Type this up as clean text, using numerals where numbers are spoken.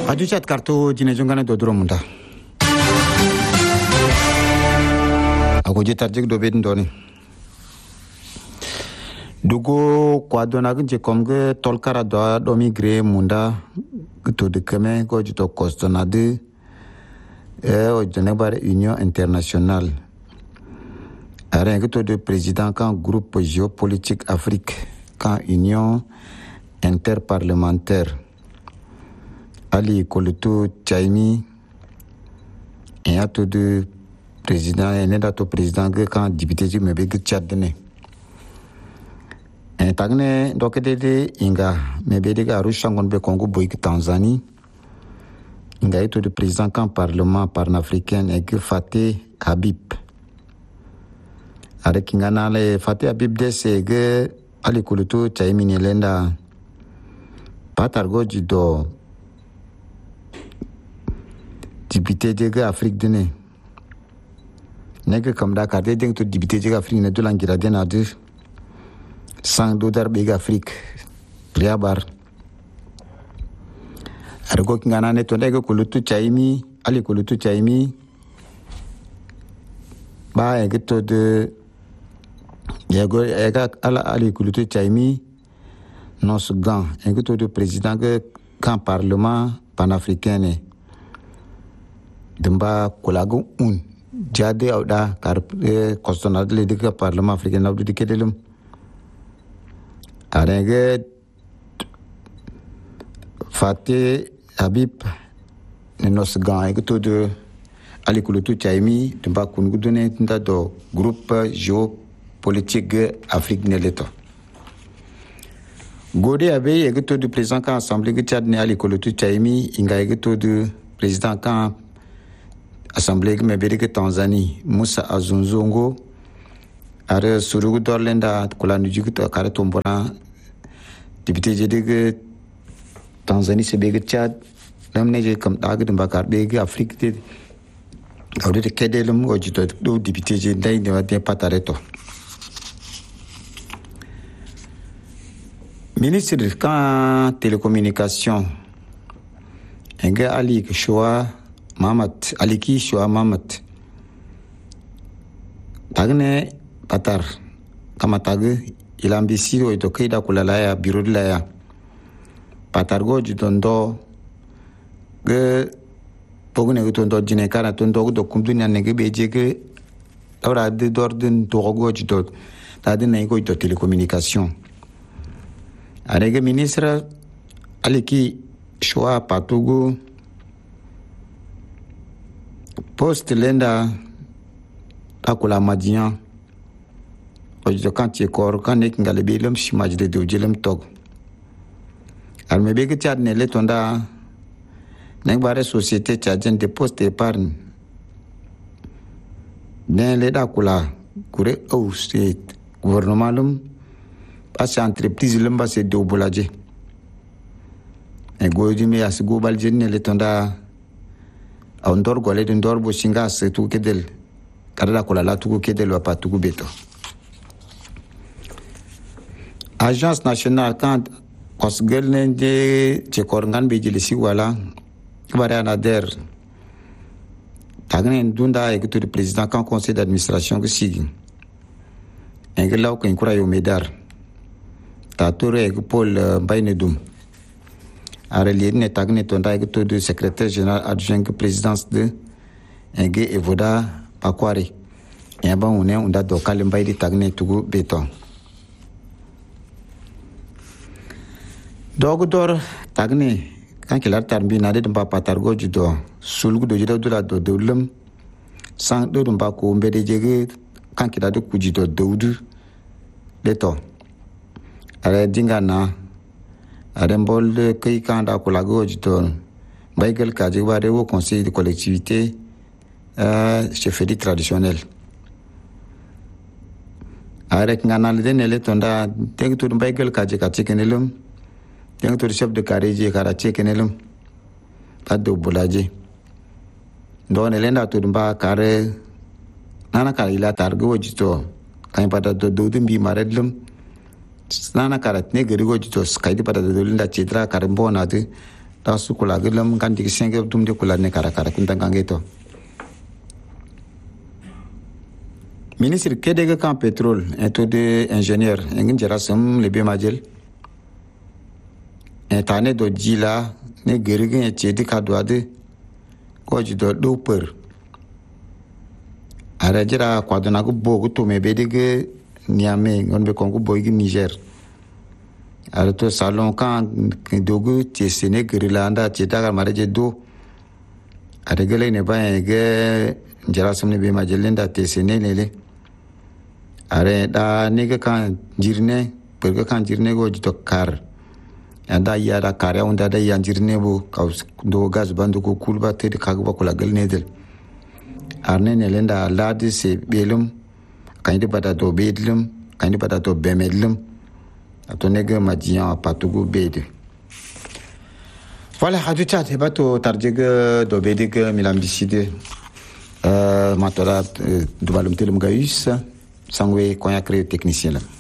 aju chat kartu jine jongana do duro munda ako jetar jeg do bedin doni dugo kwa dona gunje komge tolkara do migre munda to de keme go jito kostona de o jene bare union internationale rien que to de président quand groupe géopolitique Afrique quand union interparlementaire Ali Kolutu Chaimi et à tout de président et n'est to président que quand député du mebe que Tchadne et tagne donc de inga mebe de Arusha ngonbe Congo boy Tanzanie inga et tout de président quand parlement panafricain et que Fatih Habib avec ingana le Fatih Habib de sege Ali Kolutu Chaimi ne lenda patargo jido député de Afrique de ne nègre comme Dakar de donc député de Afrique ne de langira de na de sang $, big Afrique riabar argo ngana ne to nègre Kolutu Chaimi Ali Kolutu Chaimi ba e to de yego ega ala Ali Kolutu Chaimi nos gants e to de président que quand parlement panafricain ne Demba kolago jade auda kar kostona de le parlement africain audu de kedelum arenge Fatih Habib ne nos gan et to de Ali Kolutu Chaimi demba kungu donné nda do groupe géopolitique Afrique ne leto Gode abe et to de président quand assemblée que Tchad ne Ali Kolutu Chaimi inga et to de président quand Assemblée que mebere Tanzanie Musa Azunzongo are surugu dorlenda kula nujugu to kare tombora député de Tanzanie se bege Tchad lamne je kam dag de bakar bege Afrique de awde de kedelum ojito do député je ndai de wate patareto ministre de télécommunication Enga Ali Shoa Mamat Aliki Shoa Mamat tagne patar kama tag ilambisi o to kaida kulala ya biro la ya patar go jidondo ge pogne go tondo jine kana tondo do kumdunya nege beje ge ora de dorden to go jidod tade nay go to télécommunication arege ministre Aliki Shoa Patugu poste lenda akula madian ojo kanti kor kanek ngale belum shimaj de dojelem tog alme bege Tchad ne letonda nek bare société tchadienne de poste épargne ne le dakula kure au state gouvernementum pas entreprise lemba se do bolaje e goji me as global jenne letonda a ndor gole de ndor bo singa se tu kedel karada kola la tu kedel wa patu beto agence nationale quand kosgel nende che korngan be jeli si wala bare anader tagne ndunda e que président quand conseil d'administration que sigi engela ko inkura yo medar tatore que Paul Bainedum Arelier ne tagne tonda et to de secrétaire général adjoint que présidence de Enge Evoda Pakwari et ba on est on da do kalembay di tagne tugu beton dogdor tagne kan kilar tarbi na de ba patargo judo sulgu do judo do la do dolum sang do ba ko mbede jege kan kilar de kujido doudu leto are dingana Adembol de Kaikanda Kolago Jiton, Baigel Kajiware au conseil de collectivité, chefferie traditionnelle. Avec Nanalde Neletonda, take to the Baigel Kajika Chikenelum, take to the chef de Kariji Karachi Kenelum, Tado Bolaji. Don Elena to the Bakare Nana Karila Targo Jito, Kaimpada do Dudimbi Maredlum. Nana karat ne gari goji to skaidi pada dolinda citra karembona de da su kula gelam kan dik senge dum de kula ne kara kun tangangeto ministre kedege kan pétrole un taux de ingénieur ngin jara sam le be majel tane do jila ne gerigin e chedi kadwade ko jido do per ara jira kwadona go bogu to me bedige niame ngon be kongo boygi Niger ara to salon kan dogu tesene gerilanda cheta maraje do ara gele ne ba ge jara sam ne be majelenda tesene lele ara da ne kan jirne per kan jirne go jido kar anda ya da kare onda da yanjirne bo kaus do gas bandu ko kulba te de kagba kula gelnedel arne ne lenda ladi se belum kandi bada do bedlum kandi bada do bemedlum atonege majian patugo bede voilà hadu chat hebato tarjege do bedege milambiside matola do balum telum gaus sangwe konya créer technicien là